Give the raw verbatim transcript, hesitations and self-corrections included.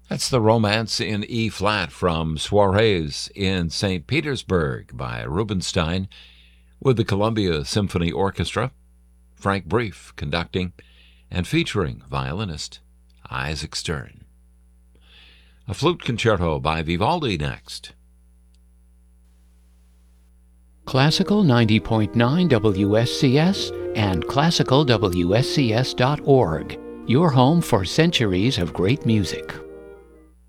That's the Romance in E-flat from Soirees in Saint Petersburg by Rubinstein with the Columbia Symphony Orchestra, Frank Brief conducting, and featuring violinist Isaac Stern. A flute concerto by Vivaldi next. Classical ninety point nine W S C S and classical W S C S dot org, your home for centuries of great music.